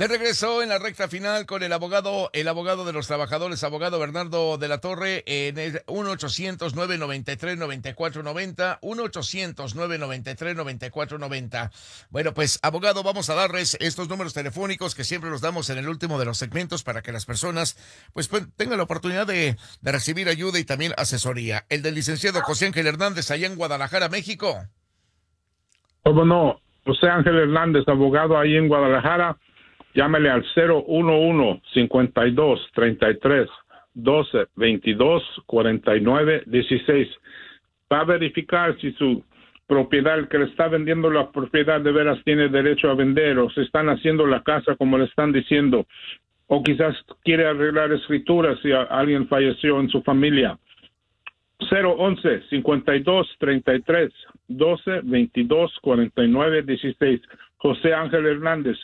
De regreso en la recta final con el abogado de los trabajadores, abogado Bernardo de la Torre, en el 1-800-993-9490, 1-800-993-9490. Bueno, pues, abogado, vamos a darles estos números telefónicos que siempre los damos en el último de los segmentos para que las personas, pues tengan la oportunidad de recibir ayuda y también asesoría. El del licenciado José Ángel Hernández, allá en Guadalajara, México. ¿Cómo no? José Ángel Hernández, abogado ahí en Guadalajara. Llámele al 011-52-33-12-22-49-16. Va a verificar si su propiedad, el que le está vendiendo la propiedad, de veras tiene derecho a vender, o se están haciendo la casa como le están diciendo, o quizás quiere arreglar escrituras si alguien falleció en su familia. 011-52-33-12-22-49-16. José Ángel Hernández,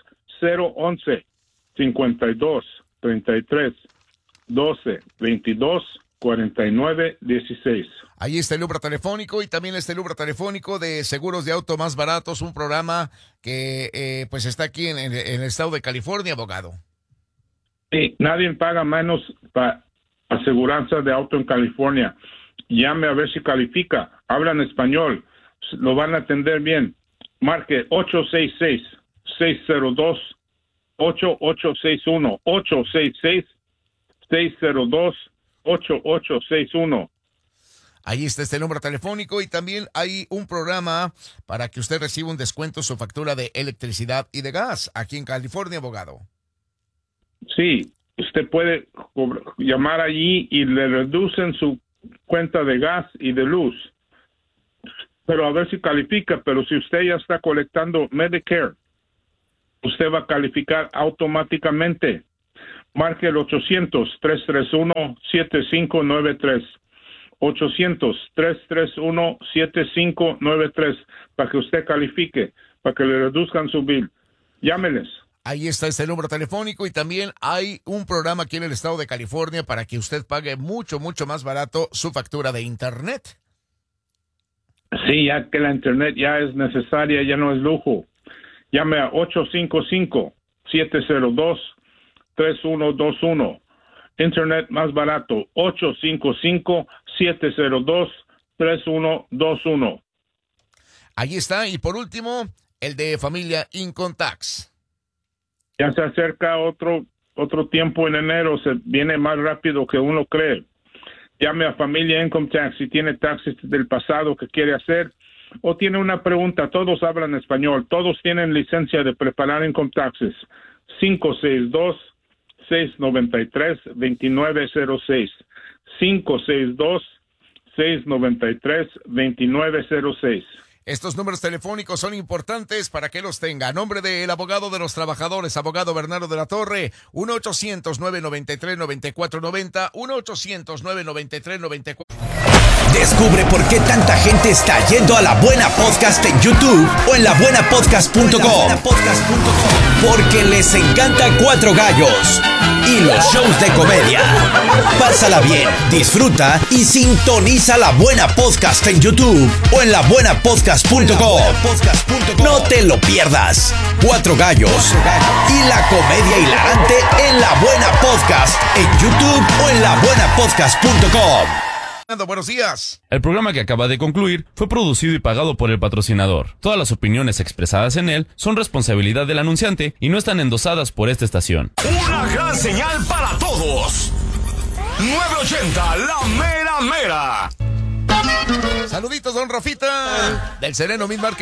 011-52-33-12-22-49-16. Ahí está el número telefónico y también está el número telefónico de Seguros de Auto Más Baratos, un programa que pues está aquí en el estado de California, abogado. Sí, nadie paga menos para aseguranza de auto en California. Llame a ver si califica. Hablan español. Lo van a atender bien. Marque 866-602-8861. 866-602-8861. Ahí está este número telefónico y también hay un programa para que usted reciba un descuento en su factura de electricidad y de gas aquí en California, abogado. Sí, usted puede llamar allí y le reducen su cuenta de gas y de luz, pero a ver si califica. Pero si usted ya está colectando Medicare, usted va a calificar automáticamente. Marque el 800-331-7593, 800-331-7593, para que usted califique, para que le reduzcan su bill. Llámeles. Ahí está este número telefónico y también hay un programa aquí en el estado de California para que usted pague mucho más barato su factura de internet. Sí, ya que la internet ya es necesaria, ya no es lujo. Llame a 855-702-3121. Internet más barato, 855-702-3121. Ahí está. Y por último, el de Familia Income Tax. Ya se acerca otro tiempo en enero, se viene más rápido que uno cree. Llame a Familia Income Tax si tiene taxes del pasado que quiere hacer o tiene una pregunta. Todos hablan español, todos tienen licencia de preparar income taxes. 562-693-2906. 562-693-2906. Estos números telefónicos son importantes para que los tenga. A nombre del abogado de los trabajadores, abogado Bernardo de la Torre, 1-800-993-9490, 1-800-993-9490. Descubre por qué tanta gente está yendo a La Buena Podcast en YouTube o en labuenapodcast.com. Porque les encanta Cuatro Gallos y los shows de comedia. Pásala bien, disfruta y sintoniza La Buena Podcast en YouTube o en labuenapodcast.com. No te lo pierdas. Cuatro Gallos y la comedia hilarante en La Buena Podcast en YouTube o en labuenapodcast.com. Buenos días. El programa que acaba de concluir fue producido y pagado por el patrocinador. Todas las opiniones expresadas en él son responsabilidad del anunciante y no están endosadas por esta estación. Una gran señal para todos. 980, la mera mera. Saluditos, don Rafita, del Sereno Mid Market.